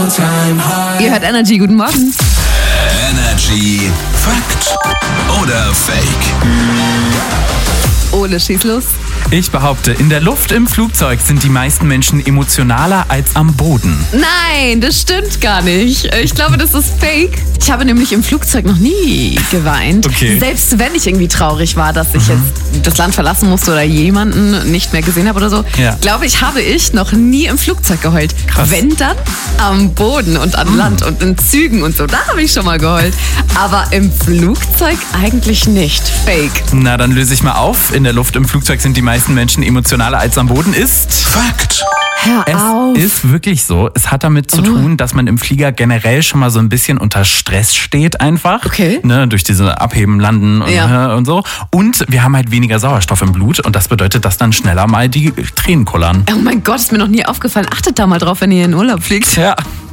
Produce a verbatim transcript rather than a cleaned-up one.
Ihr hört Energy, guten Morgen. Energy Fakt oder Fake? Ole, schieß los. Ich behaupte, in der Luft im Flugzeug sind die meisten Menschen emotionaler als am Boden. Nein, das stimmt gar nicht. Ich glaube, das ist fake. Ich habe nämlich im Flugzeug noch nie geweint. Okay. Selbst wenn ich irgendwie traurig war, dass ich mhm. jetzt das Land verlassen musste oder jemanden nicht mehr gesehen habe oder so, ja. glaube ich, habe ich noch nie im Flugzeug geheult. Krass. Wenn dann am Boden und an mhm. Land und in Zügen und so, da habe ich schon mal geheult. Aber im Flugzeug eigentlich nicht. Fake. Na, dann löse ich mal auf. In der Luft im Flugzeug sind die meisten Menschen emotionaler als am Boden. Ist Fakt. Hör es auf. ist wirklich so. Es hat damit zu Oh. tun, dass man im Flieger generell schon mal so ein bisschen unter Stress steht einfach. Okay. Ne, durch diese Abheben, Landen und, Ja. und so. Und wir haben halt weniger Sauerstoff im Blut und das bedeutet, dass dann schneller mal die Tränen kullern. Oh mein Gott, ist mir noch nie aufgefallen. Achtet da mal drauf, wenn ihr in Urlaub fliegt. Ja.